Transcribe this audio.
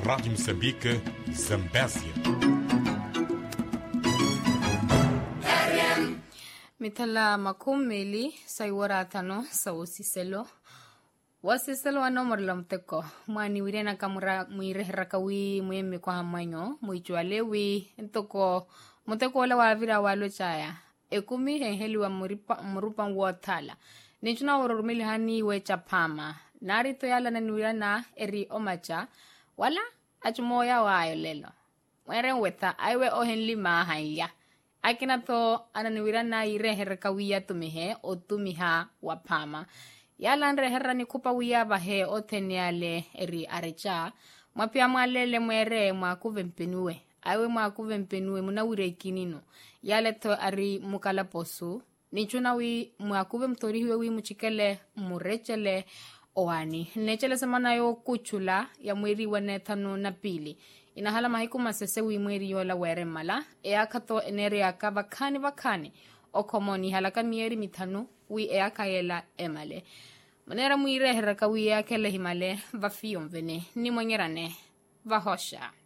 Rádio Moçambique, Zambésia. Mitala makumeli saiwara tano sausiselo. Wasiselo anomorla mteko. Mwani wirena kamura mwire rakawi mweme kwa hamanyo. Mwichualewi entoko mteko wala wavira walo chaya. Ekumi henheli wa murupa watala. Nichuna ururumili hani wecha pama. Narito yala nanuirana eri omacha. Wala achumoya wa ayo lelo. Mweren weta aiwe ohenli mahanya. Akina to ananiwirana ire herkawia tumihe o tumiha wapama. Yalanre herrani kupa wia bahe o tenyale eri arecha. Mwapia mwalele mwere mwakuvempenue. Aiwe mwakuvempenue munawire ikinino. Yale to ari mukala posu. Nichuna wi mwakuve mtorihiwe wi muchikele murechele oani. Nechele semana yo kuchula ya mweri wanetano na pili. Inahala mahiku masese wimweri yola were mala. Kato enere aka bakani. Okomoni halaka mieri mitanu wi yela emale. Manera mwire heraka wi yakele himale vafiyon vene. Ni mwengerane. Vahosha.